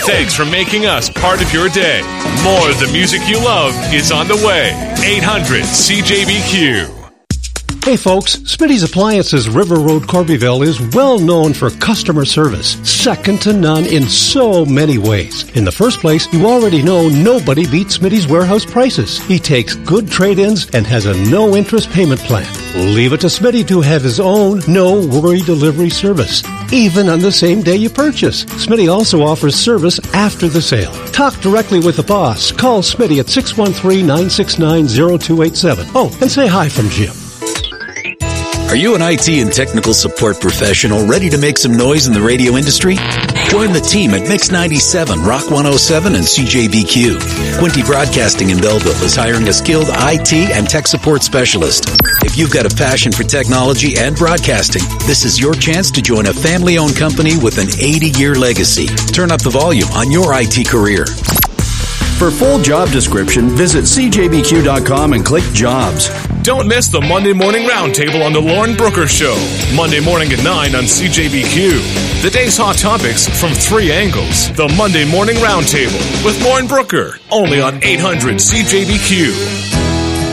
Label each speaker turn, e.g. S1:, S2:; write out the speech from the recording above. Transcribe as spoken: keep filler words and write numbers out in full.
S1: Thanks for making us part of your day. More of the music you love is on the way. eight hundred C J B Q.
S2: Hey folks, Smitty's Appliances River Road, Corbyville is well known for customer service, second to none in so many ways. In the first place, you already know nobody beats Smitty's warehouse prices. He takes good trade-ins and has a no-interest payment plan. Leave it to Smitty to have his own no-worry delivery service, even on the same day you purchase. Smitty also offers service after the sale. Talk directly with the boss. Call Smitty at six one three, nine six nine, zero two eight seven. Oh, and say hi from Jim.
S3: Are you an I T and technical support professional ready to make some noise in the radio industry? Join the team at Mix ninety-seven, Rock one oh seven, and C J B Q. Quinty Broadcasting in Belleville is hiring a skilled I T and tech support specialist. If you've got a passion for technology and broadcasting, this is your chance to join a family-owned company with an eighty-year legacy. Turn up the volume on your I T career.
S4: For full job description, visit C J B Q dot com and click Jobs.
S1: Don't miss the Monday Morning Roundtable on The Lauren Brooker Show. Monday morning at nine on C J B Q. The day's hot topics from three angles. The Monday Morning Roundtable with Lauren Brooker. Only on eight hundred C J B Q.